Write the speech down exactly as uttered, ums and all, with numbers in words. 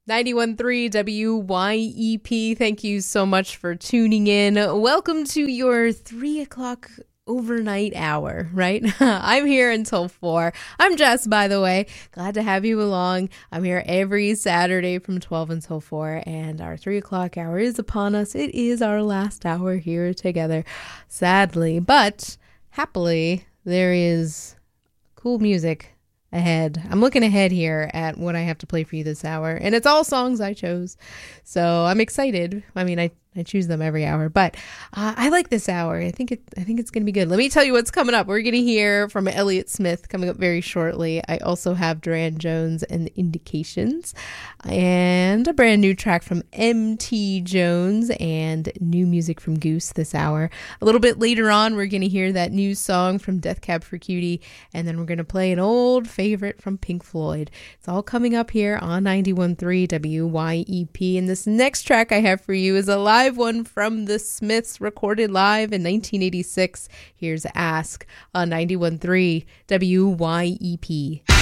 ninety-one point three W Y E P. Thank you so much for tuning in. Welcome to your three o'clock overnight hour, right? I'm here until four. I'm Jess, by the way. Glad to have you along. I'm here every Saturday from twelve until four, and our three o'clock hour is upon us. It is our last hour here together, sadly, but happily, there is cool music ahead. I'm looking ahead here at what I have to play for you this hour, and it's all songs I chose, so I'm excited. I mean, I, I choose them every hour, but uh, I like this hour. I think it I think it's gonna be good. Let me tell you what's coming up. We're gonna hear from Elliott Smith coming up very shortly. I also have Duran Jones and the Indications, and a brand new track from M T Jones, and new music from Goose this hour. A little bit later on, we're gonna hear that new song from Death Cab for Cutie, and then we're gonna play an old favorite from Pink Floyd. It's all coming up here on ninety-one point three W Y E P, and this next track I have for you is a live one from the Smiths, recorded live in nineteen eighty-six. Here's Ask on ninety-one point three W Y E P.